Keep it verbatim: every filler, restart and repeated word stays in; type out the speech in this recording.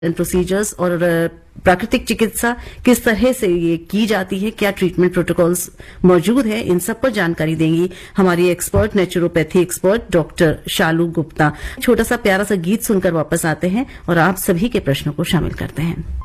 Procedures और प्राकृतिक चिकित्सा किस तरह से ये की जाती है, क्या ट्रीटमेंट प्रोटोकॉल्स मौजूद है, इन सब पर जानकारी देंगी हमारी एक्सपर्ट नेचुरोपैथी एक्सपर्ट डॉक्टर शालू गुप्ता। छोटा सा प्यारा सा गीत सुनकर वापस आते हैं और आप सभी के प्रश्नों को शामिल करते हैं।